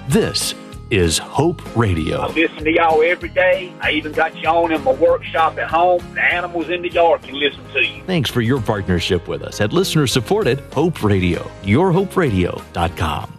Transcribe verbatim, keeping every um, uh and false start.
This is Hope Radio. I listen to y'all every day. I even got you on in my workshop at home. The animals in the yard can listen to you. Thanks for your partnership with us at listener-supported Hope Radio. your hope radio dot com.